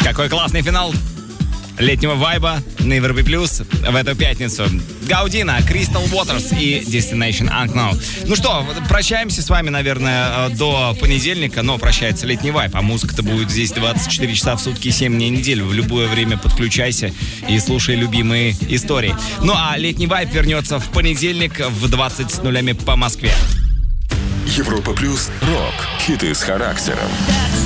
Какой классный финал летнего вайба на Европе Плюс в эту пятницу. Гаудина, Crystal Waters и Destination Unknown. Ну что, прощаемся с вами, наверное, до понедельника, но прощается летний вайб, а музыка-то будет здесь 24 часа в сутки, 7 дней в неделю. В любое время подключайся и слушай любимые истории. Ну а летний вайб вернется в понедельник в 20:00 по Москве. Европа Плюс. Рок. Хиты с характером.